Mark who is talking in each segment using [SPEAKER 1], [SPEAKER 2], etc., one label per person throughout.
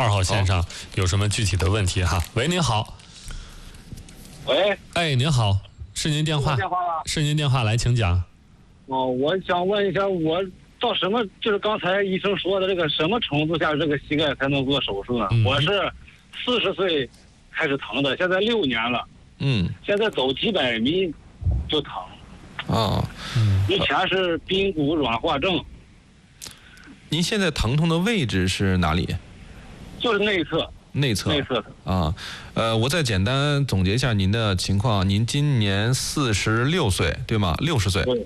[SPEAKER 1] 2号线上有什么具体的问题哈。喂，您好。
[SPEAKER 2] 喂，
[SPEAKER 1] 哎，您好，是您电话？是您电话，来，请讲。
[SPEAKER 2] 哦，我想问一下，我到什么就是刚才医生说的这个什么程度下这个膝盖才能做手术呢？我是40岁开始疼的，现在6年了。现在走几百米就疼。以前是髌骨软化症。
[SPEAKER 3] 您现在疼痛的位置是哪里？
[SPEAKER 2] 就是内侧。内侧
[SPEAKER 3] 啊，我再简单总结一下您的情况。您今年46岁，对吗？60岁。
[SPEAKER 2] 对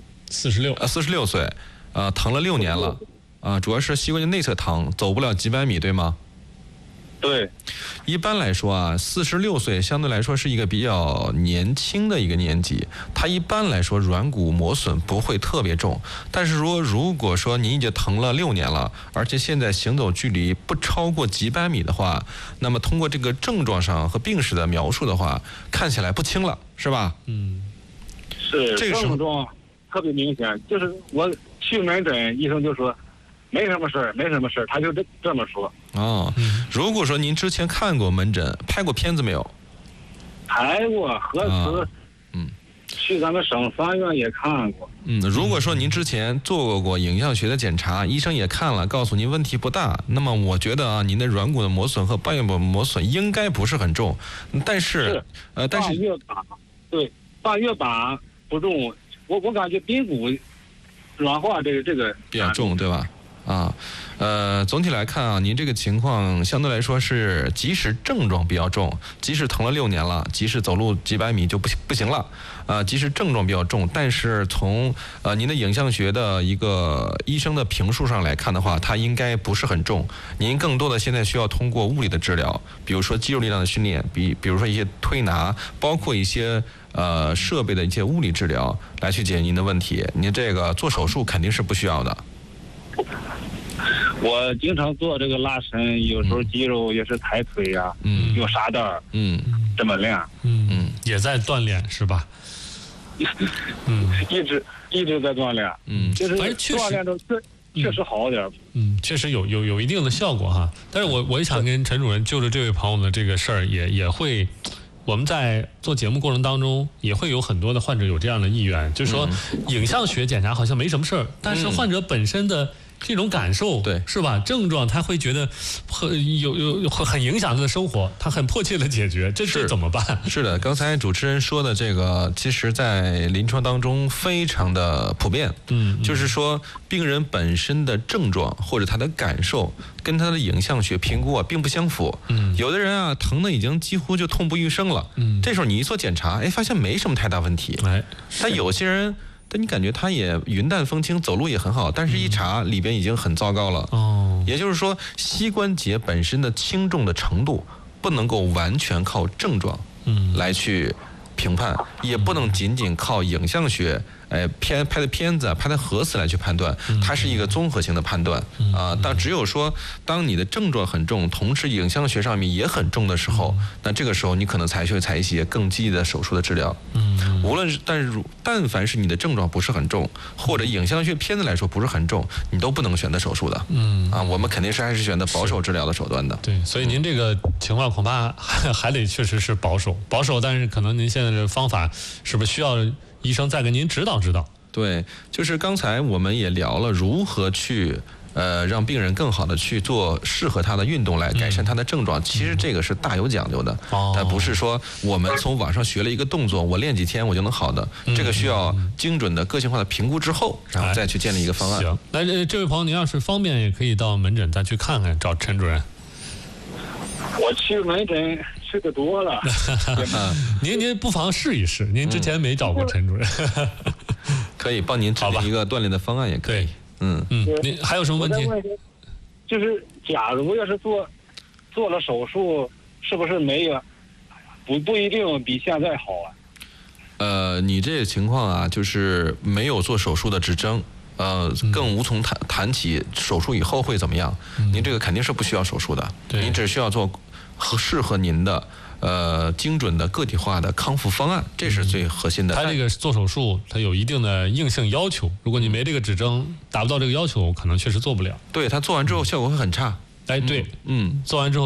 [SPEAKER 1] ，46
[SPEAKER 3] 岁，疼了6年了，主要是膝关节内侧疼，走不了几百米，对吗？
[SPEAKER 2] 对。
[SPEAKER 3] 一般来说啊，46岁相对来说是一个比较年轻的一个年纪，它一般来说软骨磨损不会特别重。但是如果说您已经疼了6年了，而且现在行走距离不超过几百米的话，那么通过这个症状上和病史的描述的话，看起来不轻了，是吧？
[SPEAKER 2] 是这个症状特别明显，就是我去门诊，医生就说没什么事儿，他就这么说。
[SPEAKER 3] 如果说您之前看过门诊，拍过片子没有？
[SPEAKER 2] 拍过，核磁，去咱们省3院也看过。
[SPEAKER 3] 如果说您之前做过影像学的检查，医生也看了，告诉您问题不大，那么我觉得您的软骨的磨损和半月板磨损应该不是很重，但是
[SPEAKER 2] 半月板，对，半月板不重，我感觉髌骨软化这个
[SPEAKER 3] 比较重，对吧？总体来看啊，您这个情况相对来说是，即使症状比较重，即使疼了6年了，即使走路几百米就不行了，即使症状比较重，但是从您的影像学的一个医生的评述上来看的话，它应该不是很重。您更多的现在需要通过物理的治疗，比如说肌肉力量的训练，比如说一些推拿，包括一些设备的一些物理治疗来去解决您的问题。您这个做手术肯定是不需要的。
[SPEAKER 2] 我经常做这个拉伸，有时候肌肉也是抬腿呀，用沙袋，这么练，
[SPEAKER 1] 也在锻炼是吧？
[SPEAKER 2] 一直在锻炼，就是锻炼的确实好点，
[SPEAKER 1] 确实有一定的效果哈。但是我也想跟陈主任就着这位朋友的这个事儿，也会。我们在做节目过程当中，也会有很多的患者有这样的意愿，就是说，影像学检查好像没什么事儿，但是患者本身的这种感受，
[SPEAKER 3] 对，
[SPEAKER 1] 是吧？症状他会觉得很影响他的生活，他很迫切的解决，这怎么办？
[SPEAKER 3] 是的，刚才主持人说的这个，其实在临床当中非常的普遍。就是说，病人本身的症状或者他的感受跟他的影像学评估并不相符。有的人疼的已经几乎就痛不欲生了。这时候你一做检查，发现没什么太大问题。但有些人。但你感觉他也云淡风轻，走路也很好，但是一查里边已经很糟糕了。也就是说，膝关节本身的轻重的程度不能够完全靠症状来去评判，也不能仅仅靠影像学拍的片子拍的核磁来去判断，它是一个综合性的判断但只有说当你的症状很重，同时影像学上面也很重的时候，那这个时候你可能才会采一些更积极的手术的治疗。无论是但凡是你的症状不是很重，或者影像学片子来说不是很重，你都不能选择手术的。我们肯定还是选择保守治疗的手段的。
[SPEAKER 1] 对，所以您这个情况恐怕还得确实是保守，但是可能您现在的方法是不是需要医生再给您指导指导？
[SPEAKER 3] 对，就是刚才我们也聊了如何去让病人更好的去做适合他的运动来改善他的症状。其实这个是大有讲究的，但不是说我们从网上学了一个动作，我练几天我就能好的。这个需要精准的个性化的评估之后，然后再去建立一个方案。
[SPEAKER 1] 行，那这位朋友，您要是方便，也可以到门诊再去看看，找陈主任。
[SPEAKER 2] 我去门诊去的多了。
[SPEAKER 1] 您不妨试一试，您之前没找过陈主任。
[SPEAKER 3] 可以帮您制定一个锻炼的方案，也可以。
[SPEAKER 1] 您还有什么问题？
[SPEAKER 2] 就是假如要是做了手术，是不是没有不一定比现在好啊？
[SPEAKER 3] 你这个情况就是没有做手术的指征。更无从谈起手术以后会怎么样。您这个肯定是不需要手术的，您只需要做适合您的精准的个体化的康复方案，这是最核心的。
[SPEAKER 1] 它这个做手术它有一定的硬性要求，如果你没这个指征，达不到这个要求，可能确实做不了。
[SPEAKER 3] 对，它做完之后效果会很差。
[SPEAKER 1] 对，做完之后